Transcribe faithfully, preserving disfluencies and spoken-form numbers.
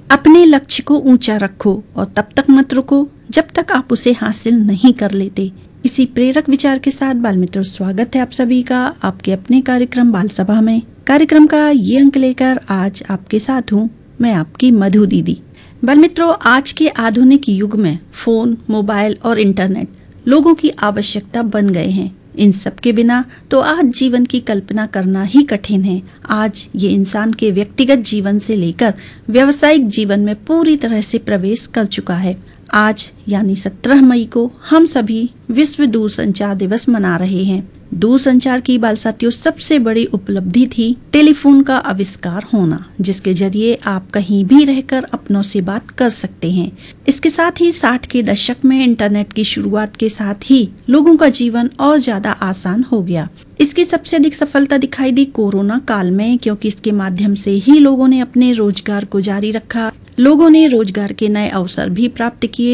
अपने लक्ष्य को ऊंचा रखो और तब तक मत रुको जब तक आप उसे हासिल नहीं कर लेते। इसी प्रेरक विचार के साथ बाल मित्रों, स्वागत है आप सभी का आपके अपने कार्यक्रम बाल सभा में। कार्यक्रम का ये अंक लेकर आज आपके साथ हूँ मैं, आपकी मधु दीदी। बाल मित्रों, आज के आधुनिक युग में फोन, मोबाइल और इंटरनेट लोगों की आवश्यकता बन गए हैं। इन सब के बिना तो आज जीवन की कल्पना करना ही कठिन है। आज ये इंसान के व्यक्तिगत जीवन से लेकर व्यावसायिक जीवन में पूरी तरह से प्रवेश कर चुका है। आज यानी सत्रह मई को हम सभी विश्व दूरसंचार दिवस मना रहे हैं। दूरसंचार की बाल साथियों सबसे बड़ी उपलब्धि थी टेलीफोन का आविष्कार होना, जिसके जरिए आप कहीं भी रहकर अपनों से बात कर सकते हैं। इसके साथ ही साठ के दशक में इंटरनेट की शुरुआत के साथ ही लोगों का जीवन और ज्यादा आसान हो गया। इसकी सबसे अधिक सफलता दिखाई दी कोरोना काल में, क्योंकि इसके माध्यम से ही लोगों ने अपने रोजगार को जारी रखा। लोगों ने रोजगार के नए अवसर भी प्राप्त किए।